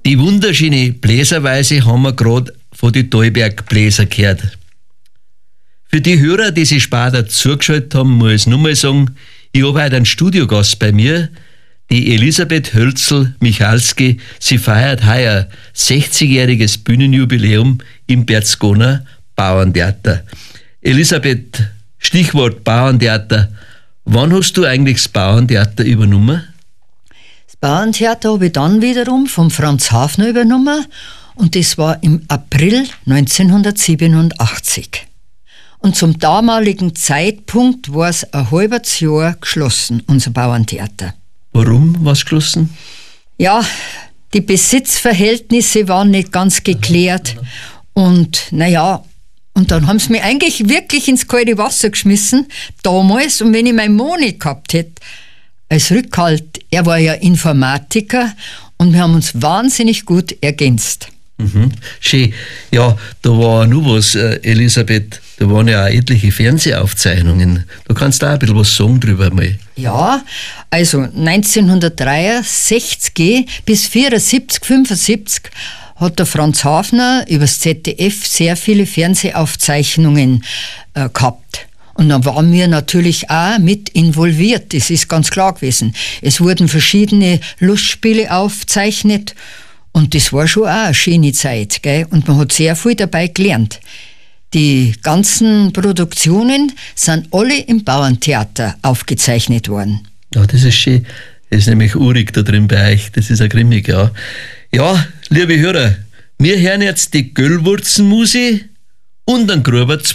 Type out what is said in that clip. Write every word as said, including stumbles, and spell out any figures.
Die wunderschöne Bläserweise haben wir gerade von den Teuberg-Bläser gehört. Für die Hörer, die sich später zugeschaltet haben, muss ich nur mal sagen, ich habe heute einen Studiogast bei mir, die Elisabeth Hölzel-Michalski. Sie feiert heuer sechzigjähriges Bühnenjubiläum im Berchtesgadener Bauerntheater. Elisabeth, Stichwort Bauerntheater. Wann hast du eigentlich das Bauerntheater übernommen? Das Bauerntheater habe ich dann wiederum vom Franz Hafner übernommen und das war im April neunzehnhundertsiebenundachtzig. Und zum damaligen Zeitpunkt war es ein halbes Jahr geschlossen, unser Bauerntheater. Warum war es geschlossen? Ja, die Besitzverhältnisse waren nicht ganz geklärt. Und naja, und dann haben sie mich eigentlich wirklich ins kalte Wasser geschmissen, damals. Und wenn ich meinen Moni gehabt hätte, als Rückhalt, er war ja Informatiker und wir haben uns wahnsinnig gut ergänzt. Mhm. Schön. Ja, da war noch was, äh, Elisabeth, da waren ja auch etliche Fernsehaufzeichnungen. Da kannst du auch ein bisschen was sagen drüber mal. Ja, also neunzehnhundertdreiundsechzig bis vierundsiebzig, fünfundsiebzig hat der Franz Hafner übers Z D F sehr viele Fernsehaufzeichnungen äh, gehabt. Und dann waren wir natürlich auch mit involviert, das ist ganz klar gewesen. Es wurden verschiedene Lustspiele aufgezeichnet und das war schon auch eine schöne Zeit, gell? Und man hat sehr viel dabei gelernt. Die ganzen Produktionen sind alle im Bauerntheater aufgezeichnet worden. Ja, das ist schön. Das ist nämlich urig da drin bei euch. Das ist ja grimmig, ja. Ja, liebe Hörer, wir hören jetzt die Göllwurzenmusik und einen Gruber